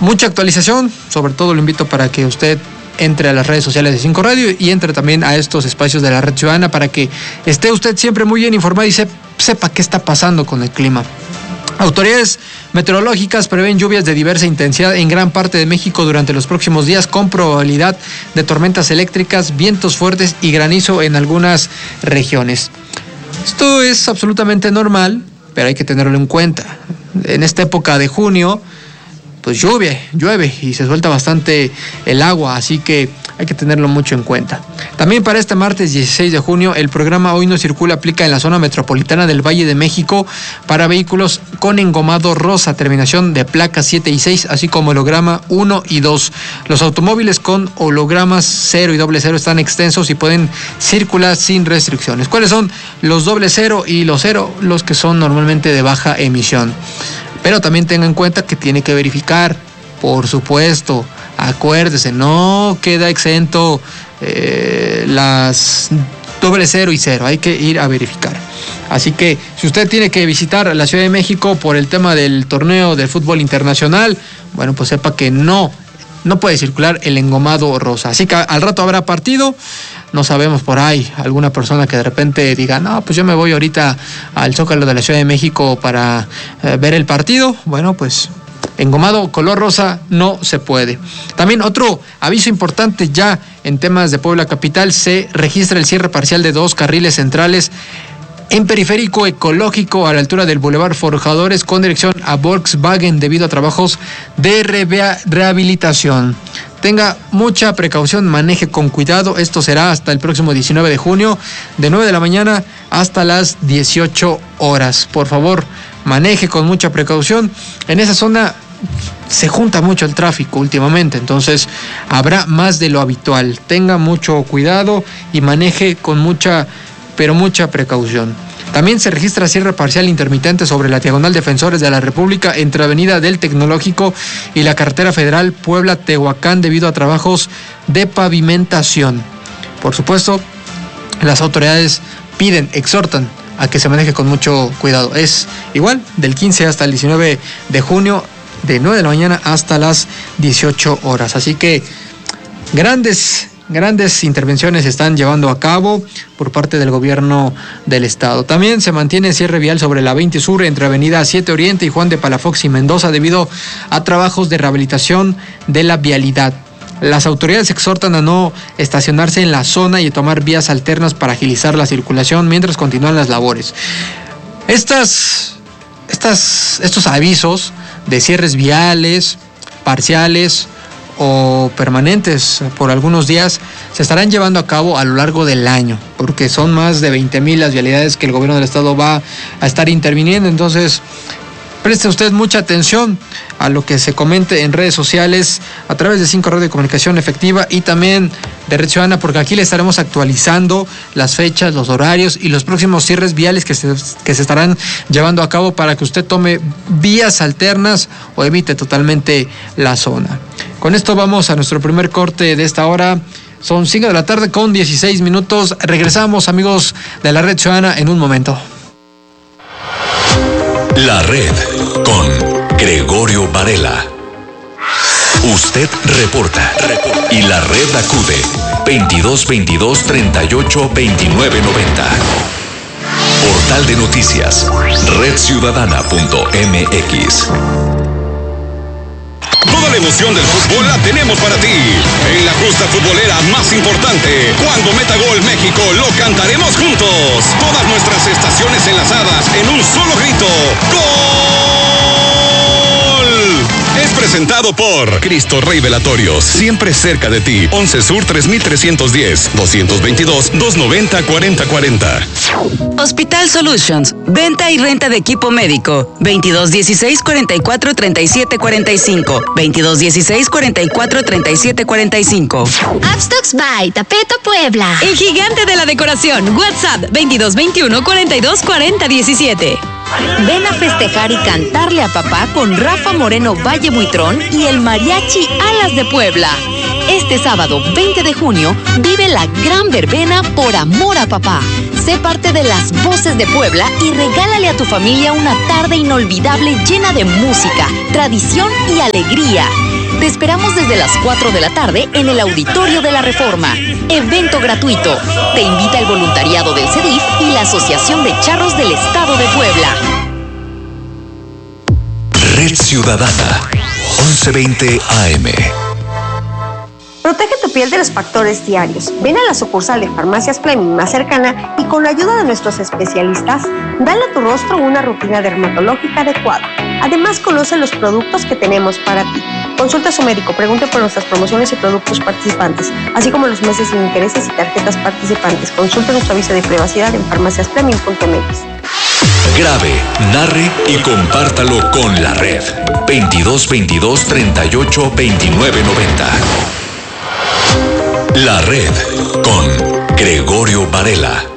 mucha actualización, sobre todo lo invito para que usted entre a las redes sociales de 5 Radio y entre también a estos espacios de la Red Ciudadana para que esté usted siempre muy bien informado y sepa qué está pasando con el clima. Autoridades meteorológicas prevén lluvias de diversa intensidad en gran parte de México durante los próximos días, con probabilidad de tormentas eléctricas, vientos fuertes y granizo en algunas regiones. Esto es absolutamente normal, pero hay que tenerlo en cuenta. En esta época de junio, pues llueve y se suelta bastante el agua, así que hay que tenerlo mucho en cuenta. También para este martes 16 de junio, el programa Hoy No Circula aplica en la zona metropolitana del Valle de México para vehículos con engomado rosa, terminación de placas 7 y 6, así como holograma 1 y 2. Los automóviles con hologramas 0 y 00 están extensos y pueden circular sin restricciones. ¿Cuáles son los 00 y los 0? Los que son normalmente de baja emisión. Pero también tenga en cuenta que tiene que verificar, por supuesto. Acuérdese, no queda exento las 00 y 0, hay que ir a verificar. Así que si usted tiene que visitar la Ciudad de México por el tema del torneo de fútbol internacional, bueno, pues sepa que no puede circular el engomado rosa. Así que al rato habrá partido, no sabemos por ahí, alguna persona que de repente diga, no, pues yo me voy ahorita al Zócalo de la Ciudad de México para ver el partido, bueno, pues engomado color rosa no se puede. También otro aviso importante ya en temas de Puebla Capital: se registra el cierre parcial de 2 carriles centrales en periférico ecológico a la altura del Boulevard Forjadores con dirección a Volkswagen debido a trabajos de rehabilitación. Tenga mucha precaución, maneje con cuidado. Esto será hasta el próximo 19 de junio, de 9 de la mañana hasta las 18 horas. Por favor, maneje con mucha precaución. En esa zona se junta mucho el tráfico últimamente, entonces habrá más de lo habitual. Tenga mucho cuidado y maneje con mucha precaución. También se registra cierre parcial intermitente sobre la diagonal Defensores de la República entre Avenida del Tecnológico y la carretera federal Puebla-Tehuacán debido a trabajos de pavimentación. Por supuesto, las autoridades exhortan a que se maneje con mucho cuidado. Es igual del 15 hasta el 19 de junio, de 9 de la mañana hasta las 18 horas. Así que grandes intervenciones se están llevando a cabo por parte del gobierno del estado. También se mantiene cierre vial sobre la 20 Sur entre Avenida 7 Oriente y Juan de Palafox y Mendoza debido a trabajos de rehabilitación de la vialidad. Las autoridades exhortan a no estacionarse en la zona y a tomar vías alternas para agilizar la circulación mientras continúan las labores. Estos avisos de cierres viales, parciales o permanentes por algunos días se estarán llevando a cabo a lo largo del año, porque son más de 20,000 las vialidades que el gobierno del estado va a estar interviniendo. Entonces, preste usted mucha atención a lo que se comente en redes sociales a través de 5 Radio de Comunicación Efectiva y también de Red Ciudadana, porque aquí le estaremos actualizando las fechas, los horarios y los próximos cierres viales que se estarán llevando a cabo para que usted tome vías alternas o evite totalmente la zona. Con esto vamos a nuestro primer corte de esta hora. Son 5 de la tarde con 16 minutos. Regresamos, amigos de la Red Ciudadana, en un momento. La Red con Gregorio Varela. Usted reporta y la red acude 2222-382990. Portal de noticias redciudadana.mx. Toda la emoción del fútbol la tenemos para ti. En la justa futbolera más importante, cuando meta gol México, lo cantaremos juntos. Todas nuestras estaciones enlazadas en un solo grito. ¡Gol! Es presentado por Cristo Rey Velatorios, siempre cerca de ti. 11 Sur 3310, 222-290-4040. Hospital Solutions, venta y renta de equipo médico. 2216-443745. 2216-443745. Upstocks by Tapeto Puebla. El gigante de la decoración. WhatsApp 2221-424017. Ven a festejar y cantarle a papá con Rafa Moreno Valle Buitrón y el Mariachi Alas de Puebla. Este sábado 20 de junio vive la gran verbena por amor a papá. Sé parte de las voces de Puebla y regálale a tu familia una tarde inolvidable llena de música, tradición y alegría. Te esperamos desde las 4 de la tarde en el Auditorio de la Reforma. Evento gratuito. Te invita el voluntariado del CEDIF y la Asociación de Charros del Estado de Puebla. Red Ciudadana, 1120 AM. Protege tu piel de los factores diarios. Ven a la sucursal de Farmacias Fleming más cercana y con la ayuda de nuestros especialistas, dale a tu rostro una rutina dermatológica adecuada. Además, conoce los productos que tenemos para ti. Consulta a su médico, pregunte por nuestras promociones y productos participantes, así como los meses sin intereses y tarjetas participantes. Consulte nuestro aviso de privacidad en farmaciasfleming.mx. Grabe, narre y compártalo con la red. 2222 38 29 90. La red con Gregorio Varela.